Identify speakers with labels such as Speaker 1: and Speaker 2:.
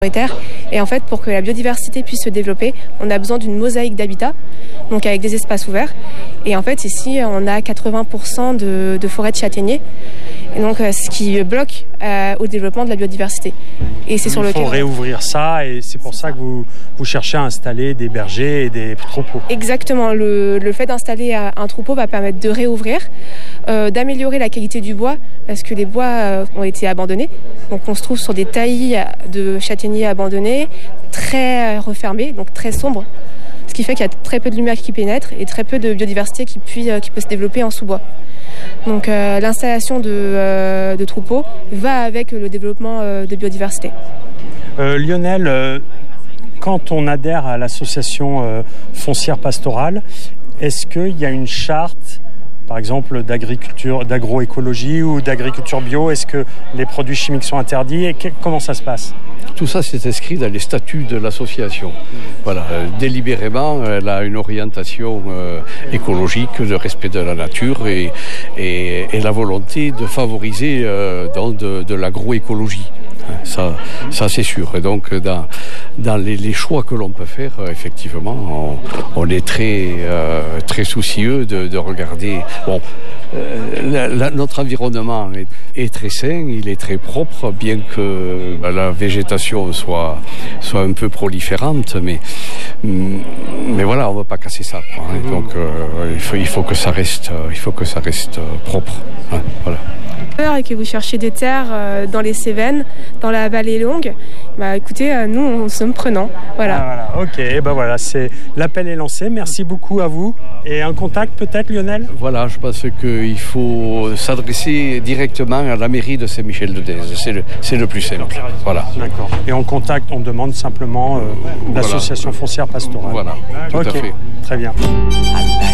Speaker 1: Et en fait, pour que la biodiversité puisse se développer, on a besoin d'une mosaïque d'habitat, donc avec des espaces ouverts. Et en fait, ici, on a 80% de forêts de châtaigniers, et donc ce qui bloque au développement de la biodiversité. Et c'est sur lequel
Speaker 2: il faut réouvrir ça, et c'est pour ça que vous cherchez à installer des bergers et des troupeaux.
Speaker 1: Exactement. Le fait d'installer un troupeau va permettre de réouvrir, d'améliorer la qualité du bois, parce que les bois ont été abandonnés. Donc on se trouve sur des taillis de châtaigniers abandonnés, très refermés, donc très sombres. Ce qui fait qu'il y a très peu de lumière qui pénètre et très peu de biodiversité qui peut se développer en sous-bois. Donc l'installation de troupeaux va avec le développement de biodiversité.
Speaker 2: Lionel, quand on adhère à l'association foncière pastorale, est-ce qu'il y a une charte, par exemple d'agroécologie ou d'agriculture bio? Est-ce que les produits chimiques sont interdits et comment ça se passe?
Speaker 3: Tout ça, c'est inscrit dans les statuts de l'association. Voilà, délibérément, elle a une orientation écologique, de respect de la nature et la volonté de favoriser de l'agroécologie. Ça c'est sûr. Et donc dans les choix que l'on peut faire, effectivement, on est très soucieux de regarder. Bon, notre environnement est très sain, il est très propre, bien que la végétation soit un peu proliférante, mais voilà, on ne va pas casser ça, quoi, hein. Donc il faut que ça reste propre, hein, voilà.
Speaker 1: Et que vous cherchez des terres dans les Cévennes, dans la vallée longue, écoutez, nous on sommes prenants. Voilà.
Speaker 2: Ok, voilà, l'appel est lancé. Merci beaucoup à vous. Et un contact peut-être, Lionel?
Speaker 3: Voilà, je pense qu'il faut s'adresser directement à la mairie de Saint-Michel-de-Dèze. C'est le plus simple. Voilà.
Speaker 2: D'accord. Et on demande simplement l'association foncière pastorale.
Speaker 3: Voilà, tout à fait.
Speaker 2: Très bien.